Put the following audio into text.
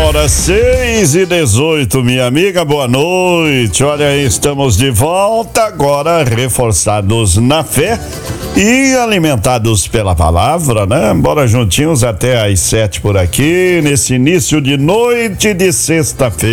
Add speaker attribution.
Speaker 1: Agora 6h18, minha amiga, boa noite. Olha aí, estamos de volta agora, reforçados na fé e alimentados pela palavra, né? Bora juntinhos até às 7 por aqui, nesse início de noite de sexta-feira.